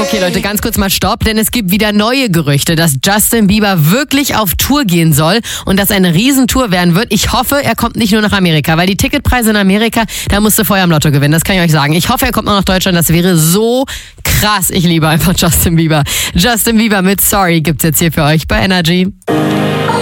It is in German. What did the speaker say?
Okay, Leute, ganz kurz mal Stopp, denn es gibt wieder neue Gerüchte, dass Justin Bieber wirklich auf Tour gehen soll und dass eine Riesentour werden wird. Ich hoffe, er kommt nicht nur nach Amerika, weil die Ticketpreise in Amerika, da musst du vorher am Lotto gewinnen, das kann ich euch sagen. Ich hoffe, er kommt noch nach Deutschland, das wäre so krass. Ich liebe einfach Justin Bieber. Justin Bieber mit Sorry gibt's jetzt hier für euch bei Energy.